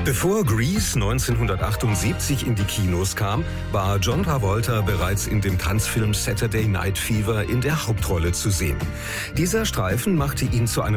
Bevor Grease 1978 in die Kinos kam, war John Travolta bereits in dem Tanzfilm Saturday Night Fever in der Hauptrolle zu sehen. Dieser Streifen machte ihn zu einem